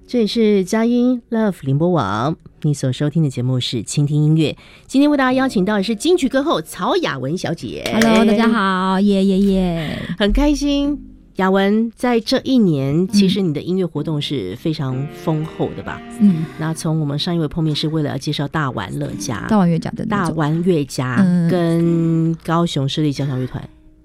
这里是佳音 Love 联播网，你所收听的节目是倾听音乐。今天为大家邀请到的是金曲歌后曹雅雯小姐。 Hello， 大家好，耶耶耶， 很开心。雅雯在这一年，其实你的音乐活动是非常丰厚的吧？那从我们上一位碰面是为了要介绍大玩乐家、 大玩乐家的大玩乐家跟高雄市立交响乐团。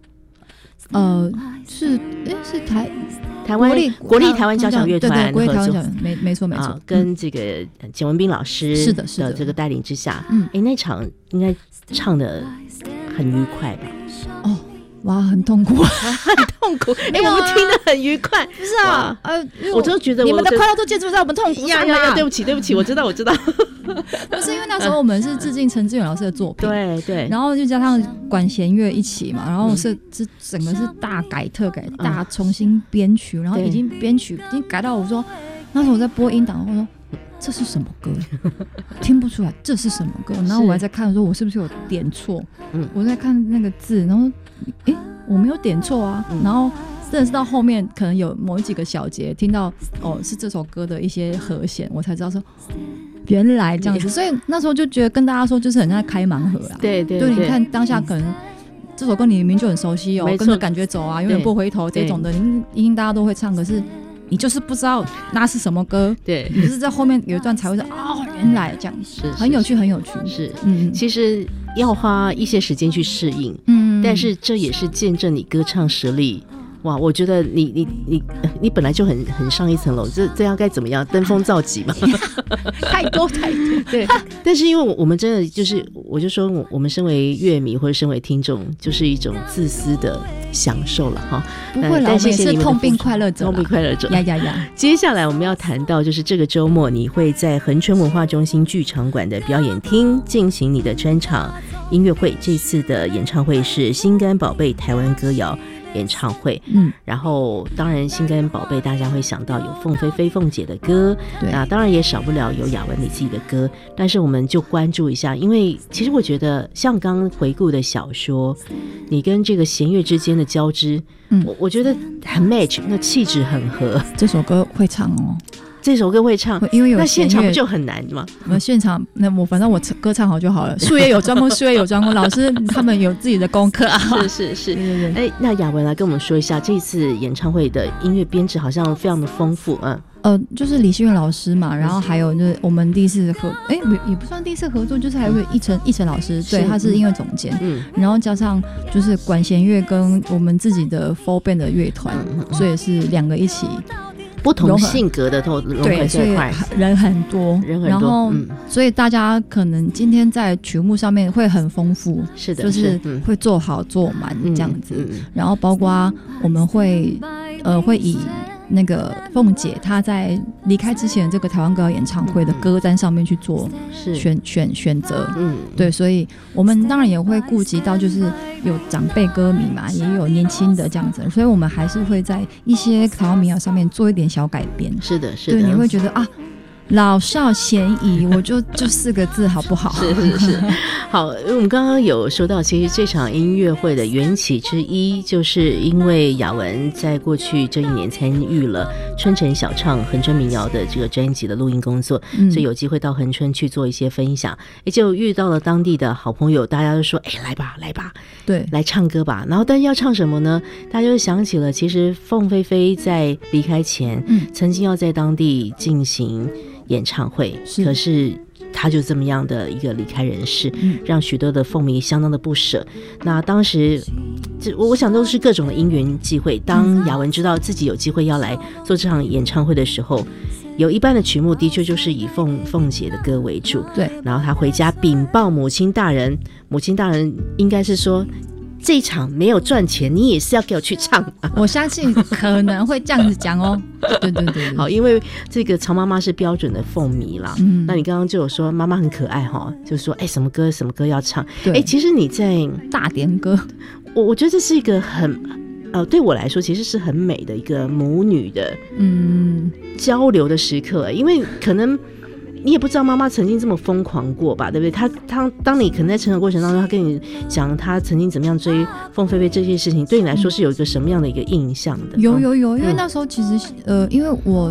是台湾国立台湾交响乐团合作， 没错， 跟这个简文彬老师是的这个带领之下，那场应该唱的很愉快吧？哦， 哇，很痛苦， 很痛苦。我们听得很愉快， 不是啊？ 我就觉得你们的快乐都建筑在我们痛苦上嘛。 对不起，我知道。 不是因为那时候我们是致敬陈志远老师的作品， 对， 然后就加上管弦乐一起嘛，然后是整个是大改特改，大重新编曲，然后已经编曲已经改到我说，那时候我在播音档，我说这是什么歌？听不出来这是什么歌？然后我还在看说，我是不是有点错？我在看那个字，然后我没有点错啊，然后真的是到后面可能有某几个小节听到是这首歌的一些和弦，我才知道说原来这样子，所以那时候就觉得跟大家说，就是很像在开盲盒啊。对，你看当下可能这首歌你明明就很熟悉跟着感觉走啊，永远不回头这种的，一定大家都会唱，可是你就是不知道那是什么歌。对，你就是在后面有一段才会说原来这样，是很有趣。是， 其实要花一些时间去适应，但是这也是见证你歌唱实力。哇，我觉得你本来就很上一层楼，这样该怎么样登峰造极嘛？ 太多对，但是因为我们真的就是，我就说我们身为乐迷或者身为听众，就是一种自私的享受了哈。 不会啦，我们也是痛并快乐者呀。接下来我们要谈到就是这个周末你会在恒春文化中心剧场馆的表演厅进行你的专场音乐会，这次的演唱会是心肝宝贝台湾歌谣演唱会，然后当然心肝宝贝大家会想到有凤飞飞凤姐的歌，那当然也少不了有雅雯你自己的歌，但是我们就关注一下，因为其实我觉得像刚回顾的小说，你跟这个弦乐之间的交织，我觉得很 match， 那气质很合。 这首歌会唱哦。 这首歌会唱，因为有那现场不就很难吗？ 现场反正我歌唱好就好了。术业有专攻，老师他们有自己的功课啊。 是。对。那雅雯来跟我们说一下，这次演唱会的音乐编制好像非常的丰富， 就是李希月老师嘛，然后还有就是我们第一次也不算第一次合作，就是还有一晨老师，对，他是音乐总监，然后加上就是管弦乐跟我们自己的 full band 的乐团，所以是两个一起。 不同性格的都融合在一块， 人很多，然后所以大家可能今天在曲目上面会很丰富，是的，就是会做好做满这样子，然后包括我们会以那个凤姐她在离开之前这个台湾歌谣演唱会的歌单上面去做选择，对，所以我们当然也会顾及到就是有长辈歌迷嘛，也有年轻的这样子，所以我们还是会在一些台湾民谣上面做一点小改编。是的，对，你会觉得老少咸宜，我就4个字好不好？ 是。好，我们刚刚有说到，其实这场音乐会的缘起之一，就是因为雅雯在过去这一年参与了春城小唱恒春民谣的这个专辑的录音工作，所以有机会到恒春去做一些分享，就遇到了当地的好朋友，大家都说来吧，对，来唱歌吧。然后但是要唱什么呢？大家就想起了，其实凤飞飞在离开前，曾经要在当地进行演唱会，可是他就这么样的一个离开人世，让许多的凤迷相当的不舍。那当时我想都是各种的因缘际会，当雅雯知道自己有机会要来做这场演唱会的时候，有一半的曲目的确就是以凤姐的歌为主，对，然后他回家禀报母亲大人应该是说，这一场没有赚钱，你也是要给我去唱。 我相信可能会这样子讲哦。对。 好，因为这个曹妈妈是标准的凤迷啦。那你刚刚就有说妈妈很可爱哈，就说什么歌要唱。其实你在大点歌， 我觉得这是一个很对我来说其实是很美的一个母女的交流的时刻，因为可能你也不知道妈妈曾经这么疯狂过吧，对不对？她当你可能在成长过程当中，她跟你讲她曾经怎么样追凤飞飞这些事情，对你来说是有一个什么样的一个印象的？ 有，因为那时候其实因为我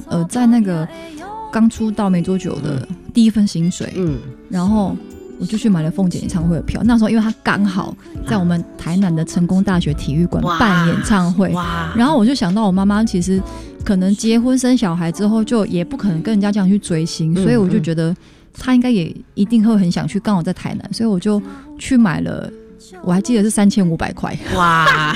在那个刚出道没多久的第一份薪水，然后我就去买了凤姐演唱会的票。那时候因为她刚好在我们台南的成功大学体育馆办演唱会，然后我就想到我妈妈其实可能结婚生小孩之后就也不可能跟人家这样去追星，所以我就觉得她应该也一定会很想去，刚好在台南，所以我就去买了。我还记得是3500块，哇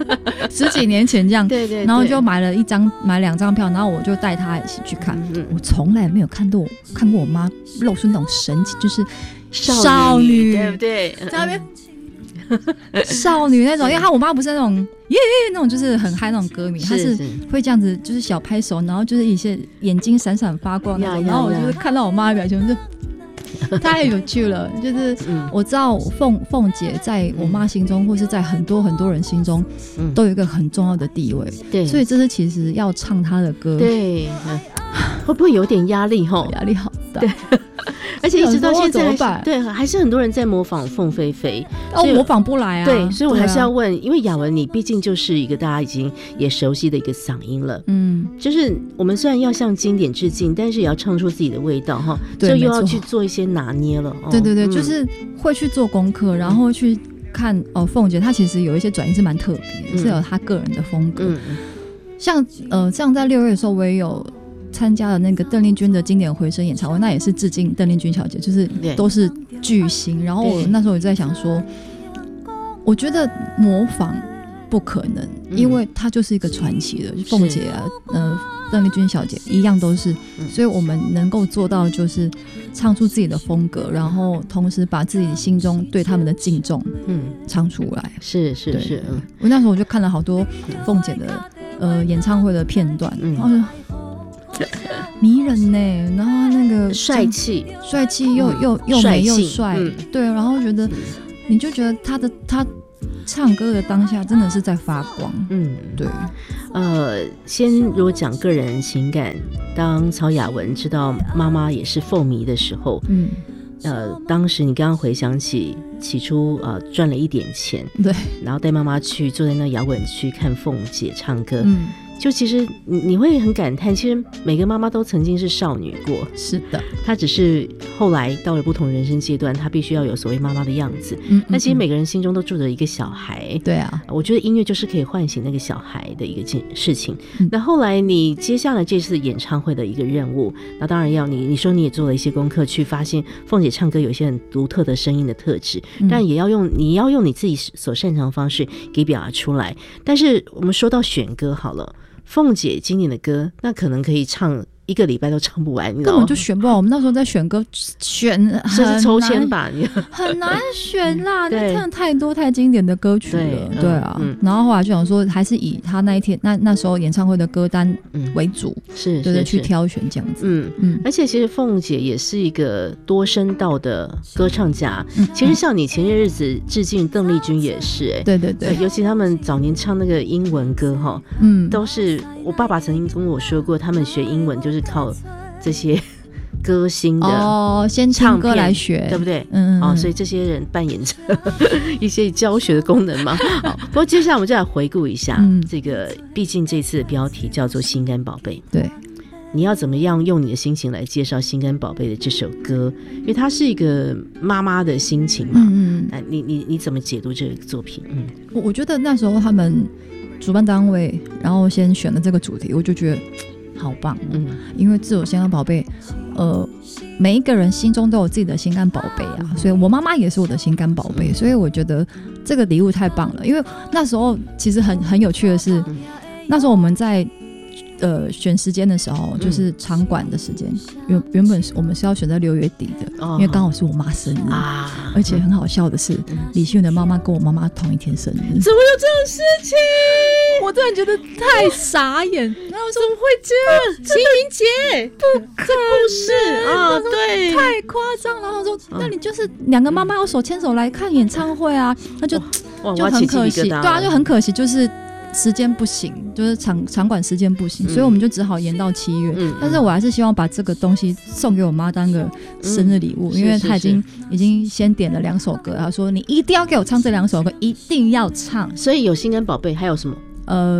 ！10几年前这样，对，然后就买2张票，然后我就带她一起去看。我从来没有看过我妈露出那种神情，就是少女， 对不对？ 在那边少女那种，因为我妈不是那种那种就是很嗨那种歌迷，她是会这样子，就是小拍手，然后就是一些眼睛闪闪发光那种。然后我就是看到我妈的表情就。太有趣了，就是我知道凤姐在我妈心中，或是在很多很多人心中，都有一个很重要的地位。对，所以这是其实要唱她的歌， 对，会不会有点压力？压力好大。 对，而且一直到现在还是很多人在模仿凤飞飞， 模仿不来啊。 对，所以我还是要问，因为雅文你毕竟就是一个大家已经也熟悉的一个嗓音了，就是我们虽然要向经典致敬，但是也要唱出自己的味道哈，就又要去做一些拿捏了。 对，就是会去做功课，然后去看凤姐她其实有一些转音是蛮特别的，是有她个人的风格。像在6月的时候，我也有参加了那个邓丽君的经典回声演唱会，那也是致敬邓丽君小姐，就是都是巨星。然后我那时候也在想说，我觉得模仿不可能，因为她就是一个传奇的凤姐啊，邓丽君小姐一样都是，所以我们能够做到就是唱出自己的风格，然后同时把自己心中对他们的敬重唱出来。 是， 我那时候我就看了好多凤姐的演唱会的片段，然后就迷人呢，然后那个帅气又美又帅，对，然后觉得你就觉得他唱歌的当下真的是在发光。对。 先如果讲个人情感，当曹雅文知道妈妈也是凤迷的时候，当时你刚刚回想起初赚了一点钱，对，然后带妈妈去坐在那摇滚区看凤姐唱歌，就其实你会很感叹，其实每个妈妈都曾经是少女过， 是的， 她只是后来到了不同人生阶段，她必须要有所谓妈妈的样子。那其实每个人心中都住着一个小孩，对啊，我觉得音乐就是可以唤醒那个小孩的一个事情。那后来你接下了这次演唱会的一个任务，那当然要你说你也做了一些功课，去发现凤姐唱歌有一些很独特的声音的特质，但也要你要用你自己所擅长的方式给表达出来。但是我们说到选歌好了，凤姐经典的歌，那可能可以唱1个礼拜都唱不完， 根本就选不完。我们那时候在选歌， 这是抽签吧， 很难选啦，那唱太多太经典的歌曲了，对啊。然后后来就想说，还是以他那一天那时候演唱会的歌单为主，对，去挑选这样子。 而且其实凤姐也是一个多声道的歌唱家。其实像你前些日子致敬邓丽君也是，对，尤其他们早年唱那个英文歌哈，都是我爸爸曾经跟我说过，他们学英文就是靠这些歌星的先唱歌来学， 对不对？所以这些人扮演着一些教学的功能嘛。不过接下来我们就来回顾一下这个，毕竟这次的标题叫做《心肝宝贝》，对，你要怎么样用你的心情来介绍《心肝宝贝》的这首歌？因为它是一个妈妈的心情嘛。你怎么解读这个作品？ 我觉得那时候他们主办单位，然后先选了这个主题，我就觉得好棒。因为自我心肝宝贝，每一个人心中都有自己的心肝宝贝啊，所以我妈妈也是我的心肝宝贝，所以我觉得这个礼物太棒了。因为那时候其实很有趣的是，那时候我们在选时间的时候，就是场馆的时间，原本我们是要选在6月底的，因为刚好是我妈生日而且很好笑的是，李秀媛的妈妈跟我妈妈同一天生日。怎么有这种事情？ 我真的觉得太傻眼。然后怎么会这样？清明节不可能对， 太夸张。然后说，那你就是2个妈妈要手牵手来看演唱会啊，那就很可惜。对啊，就很可惜，就是时间不行，就是场馆时间不行，所以我们就只好延到7月。但是我还是希望把这个东西送给我妈当个生日礼物，因为她已经先点了2首歌，她说你一定要给我唱这2首歌，一定要唱。 所以有心肝宝贝，还有什么？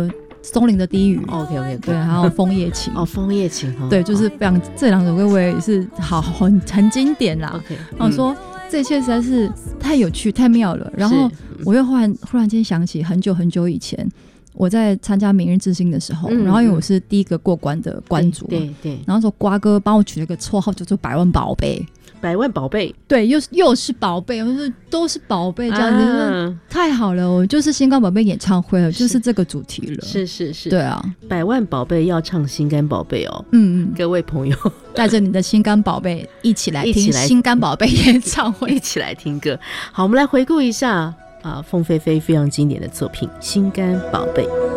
松林的低语 OK， 对，还有枫叶情枫叶情对，就是非常这2首歌我也是很经典啦。 OK， 我说这一切实在是太有趣太妙了，然后我又忽然间想起很久很久以前我在参加明日之星的时候，然后因为我是第一个过关的关主， 对， 然后说瓜哥帮我取了个绰号叫做百万宝贝， 百万宝贝， 对，又是宝贝，都是宝贝这样子，太好了，我就是心肝宝贝演唱会了，就是这个主题了， 是， 对啊， 百万宝贝要唱心肝宝贝哦，各位朋友带着你的心肝宝贝一起来听心肝宝贝演唱会， 一起来听歌。好，我们来回顾一下凤飞飞非常经典的作品《心肝宝贝》。